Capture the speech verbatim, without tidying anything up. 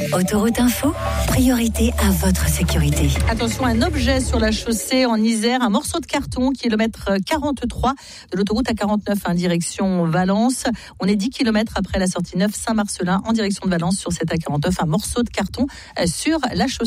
Autoroute Info, priorité à votre sécurité. Attention, un objet sur la chaussée en Isère, un morceau de carton, kilomètre quarante-trois de l'autoroute A quarante-neuf, en direction Valence. On est dix kilomètres après la sortie neuf Saint-Marcelin en direction de Valence sur cette A quarante-neuf, un morceau de carton sur la chaussée.